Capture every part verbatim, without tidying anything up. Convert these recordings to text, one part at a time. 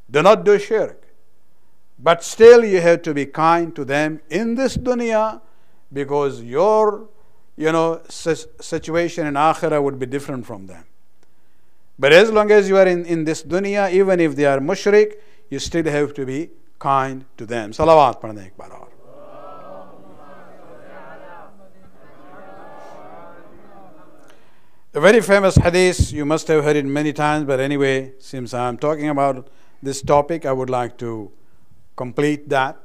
Do not do shirk. But still you have to be kind to them in this dunya, because your, you know, situation in akhirah would be different from them. But as long as you are in, in this dunya, even if they are mushrik, you still have to be kind to them. Salawat padhne ek baar aur. A very famous hadith, you must have heard it many times, but anyway, since I'm talking about this topic, I would like to complete that.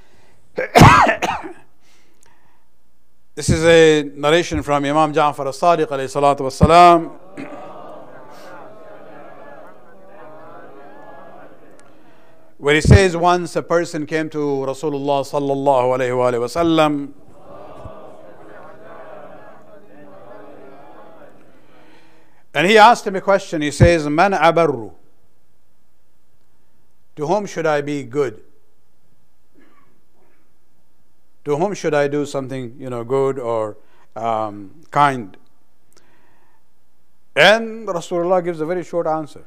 This is a narration from Imam Ja'far as-Sadiq alayhi salatu wassalam. Where he says, once a person came to Rasulullah sallallahu alayhi wa sallam, and he asked him a question. He says, Man abarru? To whom should I be good? To whom should I do something, you know, good or um, kind? And Rasulullah gives a very short answer.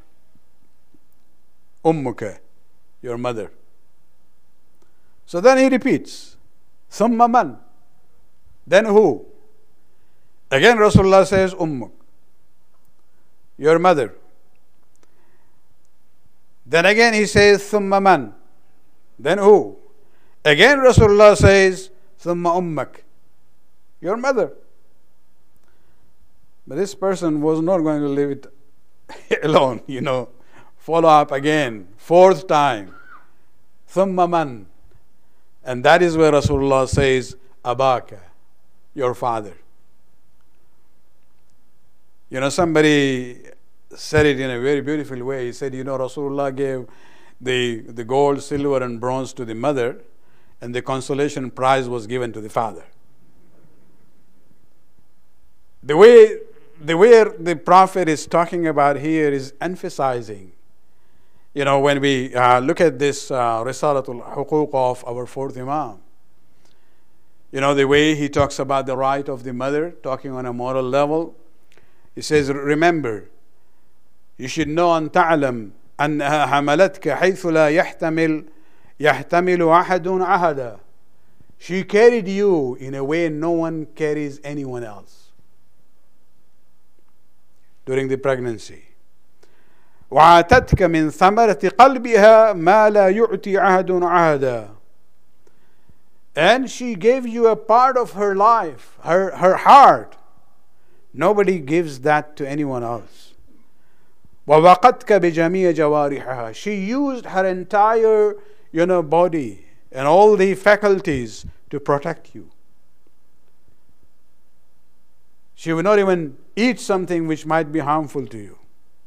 Ummuka, your mother. So then he repeats, Thumma man? Then who? Again Rasulullah says, Ummuk, your mother. Then again he says, Thumma man? Then who? Again Rasulullah says, Thumma ummak, your mother. But this person was not going to leave it alone, you know. Follow up again, fourth time. Thumma man? And that is where Rasulullah says, Abaka, your father. You know, somebody said it in a very beautiful way. He said, you know, Rasulullah gave the, the gold, silver, and bronze to the mother, and the consolation prize was given to the father. The way, the way the Prophet is talking about here is emphasizing, you know, when we uh, look at this uh, Risalatul Huquq of our fourth Imam, you know, the way he talks about the right of the mother, talking on a moral level, he says, remember, you should know أن تعلم أنها حملتك حيث لا يحتمل يحتمل أحد أحدا. She carried you in a way no one carries anyone else during the pregnancy. وعاتتك من ثمرة قلبها ما لا يعطي عهد عهدا. And she gave you a part of her life, her, her heart. Nobody gives that to anyone else. وَوَقَتْكَ بِجَمِيعِ جَوَارِحَهَا. She used her entire, you know, body and all the faculties to protect you. She would not even eat something which might be harmful to you.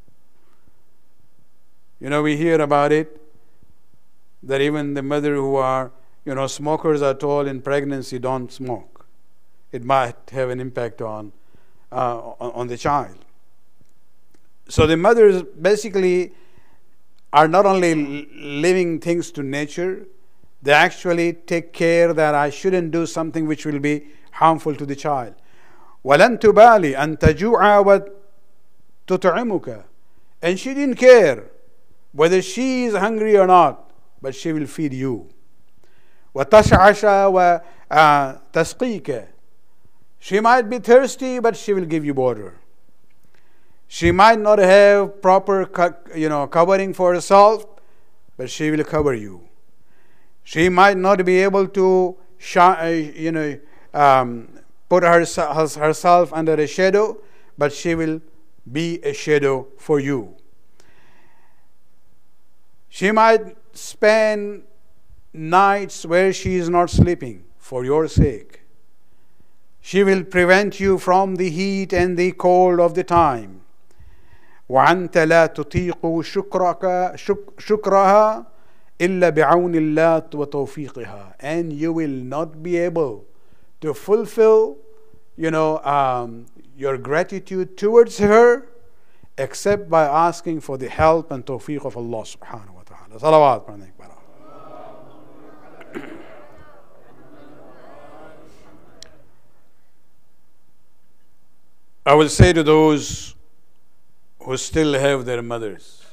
You know, we hear about it, that even the mother who are, you know, smokers are told in pregnancy, don't smoke. It might have an impact on, uh, on, on the child. So the mothers basically are not only living things to nature, they actually take care that I shouldn't do something which will be harmful to the child. وَلَن تُبَالِ أَن تَجُوعَ وَتُطْعِمُكَ. And she didn't care whether she is hungry or not, but she will feed you. وَتَشْعَشَ وَتَسْقِيكَ. She might be thirsty, but she will give you water. She might not have proper, you know, covering for herself, but she will cover you. She might not be able to, you know, um, put herself under a shadow, but she will be a shadow for you. She might spend nights where she is not sleeping for your sake. She will prevent you from the heat and the cold of the time. وَأَنْتَ لَا تُطِيقُ شُكْرَكَ شُكْرَهَا إِلَّا بِعَوْنِ اللَّهِ وَتَوْفِيقِهَا. And you will not be able to fulfill, you know, um, your gratitude towards her, except by asking for the help and tawfiq of Allah subhanahu wa ta'ala. Salawat. I will say to those who still have their mothers,